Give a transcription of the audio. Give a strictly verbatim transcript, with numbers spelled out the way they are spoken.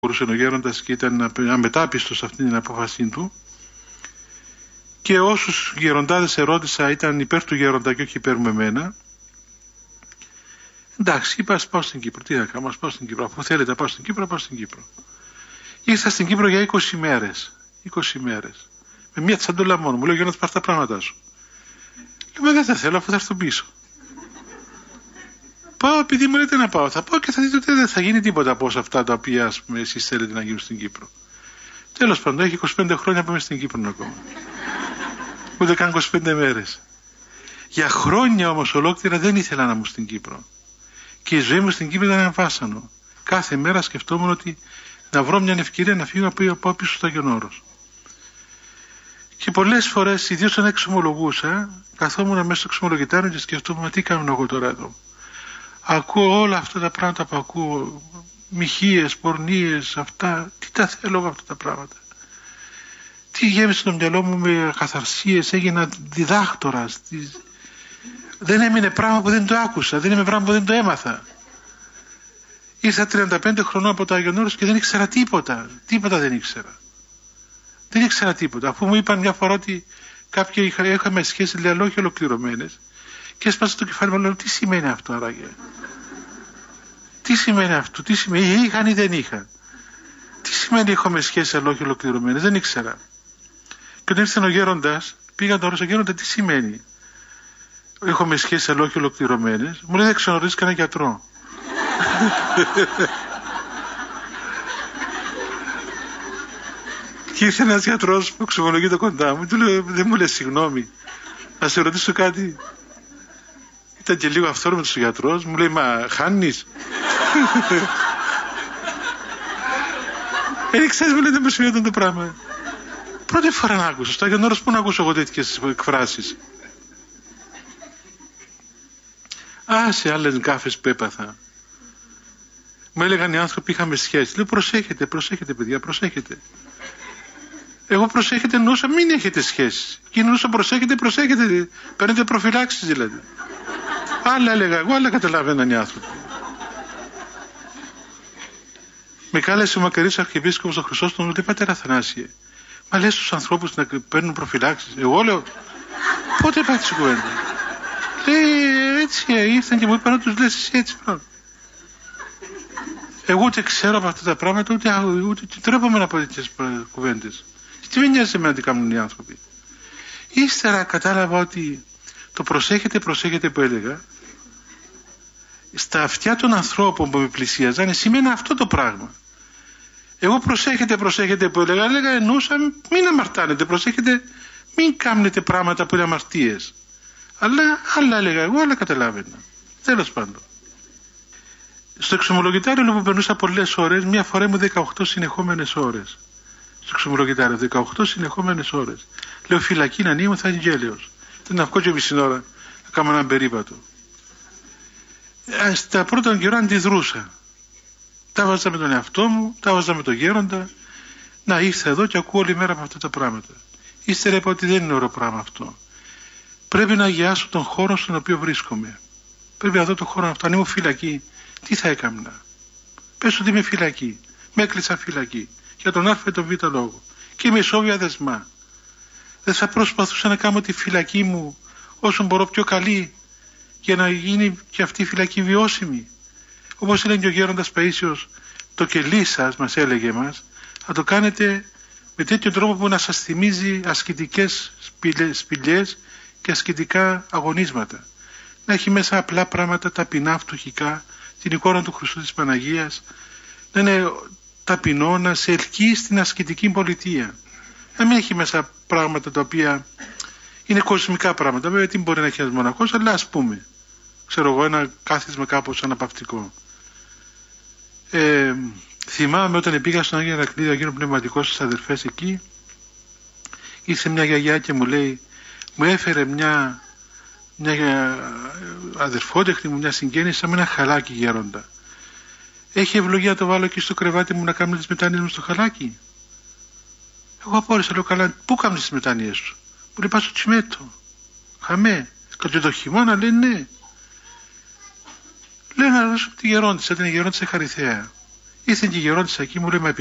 μπορούσε ο γέροντας και ήταν αμετάπιστος σε αυτήν την απόφασή του. Και όσους γεροντάδες ερώτησα ήταν υπέρ του γέροντα και όχι υπέρ με εμένα. Εντάξει, είπα ας πάω στην Κύπρο. Τι θα κάνω, ας πάω στην Κύπρο. Αφού θέλετε να πάω στην Κύπρο, πάω στην Κύπρο. Ήρθα στην Κύπρο για είκοσι μέρες. είκοσι μέρες. Με μια τσαντούλα μόνο. Μου λέει: Γιώργο, πάρ' τα πράγματα σου. Λέω: δεν θα θέλω, αφού θα έρθω πίσω. Πάω επειδή μου λέτε να πάω. Θα πάω και θα δείτε ότι δεν θα γίνει τίποτα από όσα αυτά τα οποία ας πούμε, εσείς θέλετε να γίνουν στην Κύπρο. Τέλος πάντων, έχει είκοσι πέντε χρόνια που είμαι στην Κύπρο ακόμα. Ούτε καν είκοσι πέντε μέρες. Για χρόνια όμως ολόκληρα δεν ήθελα να είμαι στην Κύπρο. Και η ζωή μου στην Κύπρο ήταν ένα βάσανο. Κάθε μέρα σκεφτόμουν ότι να βρω μια ευκαιρία να φύγω από πάω πίσω στο Άγιον Όρος. Και πολλές φορές, ιδίως όταν εξομολογούσα, καθόμουν μέσα στο εξομολογητάριο και σκεφτόμουν τι κάνω εγώ τώρα εδώ. Ακούω όλα αυτά τα πράγματα που ακούω, μοιχείες, πορνείες, αυτά, τι τα θέλω από αυτά τα πράγματα. Τι γέμισε το μυαλό μου με καθαρσίες, έγινα διδάκτορας. Δεν έμεινε πράγμα που δεν το άκουσα, δεν έμεινε πράγμα που δεν το έμαθα. Ήρθα τριάντα πέντε χρονών από το Άγιον Όρος και δεν ήξερα τίποτα, τίποτα δεν ήξερα. Δεν ήξερα τίποτα, αφού μου είπαν μια φορά ότι κάποιοι είχα, είχαμε σχέσεις λέει, αλλά όχι ολοκληρωμένες και έσπασα το κεφάλι μου, λέω τι σημαίνει αυτό άραγε. Τι σημαίνει αυτό, τι σημαίνει, είχαν ή δεν είχαν. Τι σημαίνει έχουμε σχέσεις αλλά όχι ολοκληρωμένες, δεν ήξερα. Και όταν ήρθε ο γέροντας, πήγα τώρα στο γέροντα τι σημαίνει. Έχουμε σχέσεις αλλά όχι ολοκληρωμένες. Μου λέει δεν ξαναγνωρίζεις κανένα γιατρό. Και ήρθε ένας γιατρός που ξεμολογείται κοντά μου. Του λέω δεν μου λες συγγνώμη. Να σε ρωτήσω κάτι. Ήταν και λίγο αυθόρμητος ο γιατρός. Μου λέει μα χάνεις. Ε, ξέρεις μου λέει δεν μου συμβαίνει το πράγμα. Πρώτη φορά να άκουσα. Στο Άγιον Όρος πού να ακούσω εγώ τέτοιες εκφράσεις. Α, σε άλλες γκάφες που έπαθα. Μου έλεγαν οι άνθρωποι είχαμε σχέση. Λέω προσέχετε, προσέχετε παιδιά, προσέχετε. Εγώ προσέχετε εννοούσα μην έχετε σχέση. Και εννοούσα προσέχετε, προσέχετε. Παίρνετε προφυλάξεις δηλαδή. Άλλα έλεγα εγώ, άλλα καταλαβαίναν οι άνθρωποι. Με κάλεσε ο μακαρής αρχιεπίσκοπος ο Χρυσόστομος, μου λέει πατέρα Αθανάσιε, μα λες στους ανθρώπους να παίρνουν προφυλάξεις. Εγώ λέω, πότε είπα τη κουβέντα. Λέει έτσι ήρθαν και μου είπαν να τους λες εσύ έτσι πρώτα. Εγώ ούτε ξέρω από αυτά τα πράγματα, ούτε, ούτε, ούτε τρέπομαι να πω τέτοιες κουβέντες. Τι με νοιάζει εμένα τι κάνουν οι άνθρωποι. Ύστερα κατάλαβα ότι το προσέχετε, προσέχετε που έλεγα, στα αυτιά των ανθρώπων που με πλησίαζαν σημαίνει αυτό το πράγμα. Εγώ προσέχετε, προσέχετε που έλεγα, έλεγα εννοούσα μην αμαρτάνετε, προσέχετε, μην κάνετε πράγματα που είναι αμαρτίες. Αλλά άλλα έλεγα εγώ, άλλα καταλάβαινα. Τέλος πάντων. Στο εξομολογητάριο που περνούσα πολλές ώρες, μία φορά ήμουν δεκαοκτώ συνεχόμενες ώρες. Στο εξομολογητάριο, δεκαοκτώ συνεχόμενες ώρες. Λέω φυλακή να ανοίγω, θα είναι γέλιος. Δεν να βγω και μισή ώρα, θα κάνω έναν περίπατο. Στα πρώτα καιρό αντιδρούσα. Τα βάζα με τον εαυτό μου, τα βάζα με τον γέροντα. Να ήρθα εδώ και ακούω όλη μέρα από αυτά τα πράγματα. Ύστερα είπα ότι δεν είναι ωραίο πράγμα αυτό. Πρέπει να αγιάσω τον χώρο στον οποίο βρίσκομαι. Πρέπει να δω τον χώρο αυτό. Αν ήμουν φυλακή, τι θα έκανα. Πες ότι είμαι φυλακή. Με έκλεισαν φυλακή. Για τον Α ή τον Β λόγο. Και είμαι ισόβια δεσμά. Δεν θα προσπαθούσα να κάνω τη φυλακή μου όσο μπορώ πιο καλή για να γίνει και αυτή η φυλακή βιώσιμη. Όπως έλεγε και ο γέροντας Παΐσιος, το κελί σας, μας έλεγε μας, θα το κάνετε με τέτοιο τρόπο που να σας θυμίζει ασκητικές σπηλιές και ασκητικά αγωνίσματα. Να έχει μέσα απλά πράγματα ταπεινά, φτωχικά, την εικόνα του Χριστού της Παναγίας, να είναι ταπεινό, να σε ελκύει στην ασκητική πολιτεία. Να μην έχει μέσα πράγματα τα οποία είναι κοσμικά πράγματα. Βέβαια τι μπορεί να έχει ένας μοναχός, αλλά ας πούμε, ξέρω εγώ, ένα κάθισμα κάπως αναπαυτικό. Ε, θυμάμαι όταν πήγα στον Άγιο Ηρακλή, ο Αγίος Πνευματικός στις αδερφές εκεί, ήρθε μια γιαγιά και μου λέει, μου έφερε μια, μια αδερφότεχνη μου, μια συγγένεια σαν με ένα χαλάκι γέροντα. Έχει ευλογία το βάλω εκεί στο κρεβάτι μου να κάνω τις μετάνοιες μου στο χαλάκι. Εγώ απόρρισα, λέω καλά, πού κάνεις τις μετάνοιες σου. Μου λέει πάω στο τσιμέτο. Χαμέ. Κατά το χειμώνα λέει ναι. Λέω να ρωτήσω τη γερόντισσα, την γερόντισσα Χαριθέα. Ήρθε και η γερόντισσα εκεί, μου λέει, μα